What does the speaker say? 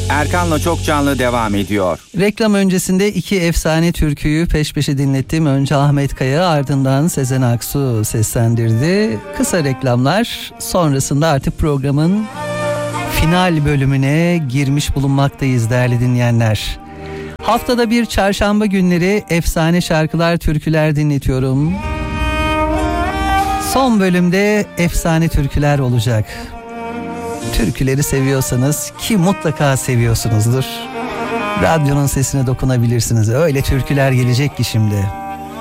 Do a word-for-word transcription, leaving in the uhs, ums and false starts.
Erkan'la Çok Canlı devam ediyor. Reklam öncesinde iki efsane türküyü peş peşe dinlettim. Önce Ahmet Kaya, ardından Sezen Aksu seslendirdi. Kısa reklamlar sonrasında artık programın final bölümüne girmiş bulunmaktayız değerli dinleyenler. Haftada bir çarşamba günleri efsane şarkılar, türküler dinletiyorum. Son bölümde efsane türküler olacak. Türküleri seviyorsanız, ki mutlaka seviyorsunuzdur, radyonun sesine dokunabilirsiniz. Öyle türküler gelecek ki şimdi.